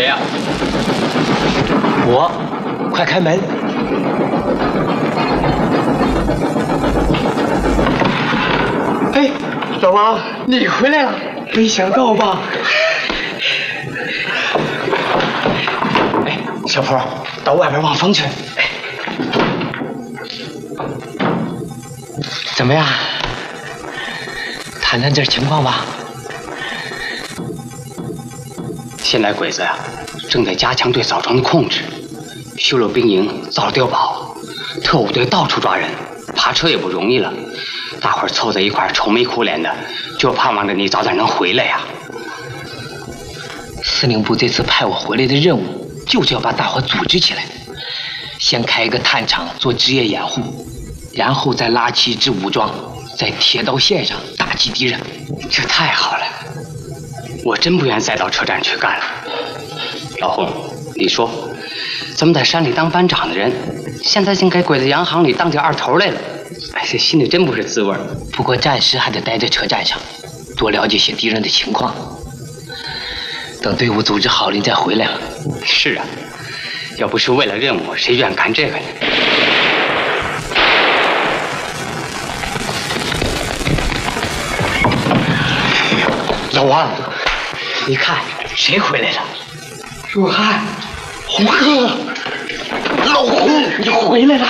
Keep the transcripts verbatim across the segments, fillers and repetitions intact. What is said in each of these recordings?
谁呀？我，快开门！哎，老王，你回来了，没想到吧？哎，小坡，到外边望风去。哎，怎么样？谈谈这情况吧。现在鬼子呀、啊，正在加强对枣庄的控制，修了兵营，造了碉堡，特务队到处抓人，爬车也不容易了。大伙儿凑在一块儿，愁眉苦脸的，就盼望着你早点能回来呀。司令部这次派我回来的任务，就是要把大伙组织起来，先开一个探场做职业掩护，然后再拉起一支武装，在铁道线上打击敌人。这太好了，我真不愿再到车站去干了。老洪，你说，咱们在山里当班长的人，现在竟给鬼子洋行里当起二头来了，哎，这心里真不是滋味。不过暂时还得待在车站上，多了解些敌人的情况。等队伍组织好了，你再回来。是啊，要不是为了任务，谁愿干这个呢？老王，你看谁回来了？若汉，红哥，老红，你回来了。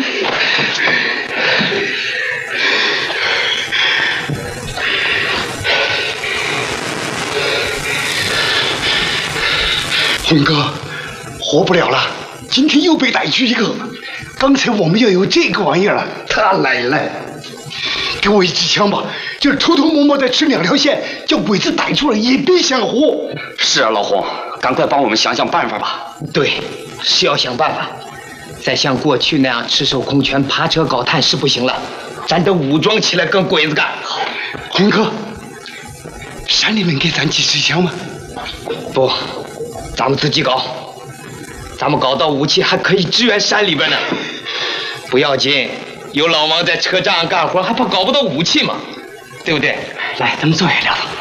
红哥，活不了了，今天又被逮去一个。刚才我们要有这个玩意儿了，他来了。给我一支枪吧，就是偷偷摸摸的吃两条线，叫鬼子逮住了也别想活。 是啊，老洪，赶快帮我们想想办法吧。对，是要想办法。再像过去那样赤手空拳爬车搞探是不行了，咱得武装起来跟鬼子干。好， 红哥，山里能给咱几支枪吗？ 不，咱们自己搞。咱们搞到武器还可以支援山里边呢。不要紧，有老王在车站上干活，还怕搞不到武器吗？对不对？来，咱们坐下聊聊。